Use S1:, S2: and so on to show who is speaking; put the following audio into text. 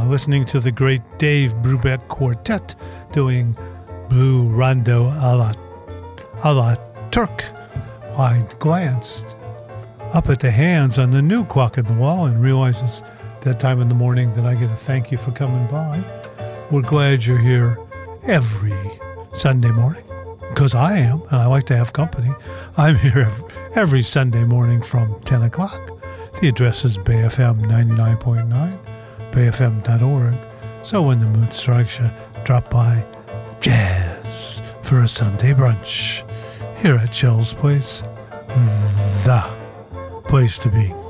S1: listening to the great Dave Brubeck Quartet doing Blue Rondo a la Turk. I glanced up at the hands on the new clock in the wall and realized it's that time in the morning that I get a thank you for coming by. We're glad you're here every Sunday morning, because I am, and I like to have company. I'm here every Sunday morning from 10 o'clock. The address is BayFM 99.9, bayfm.org. So when the mood strikes you, drop by Jazz for a Sunday brunch here at Shell's Place, the place to be.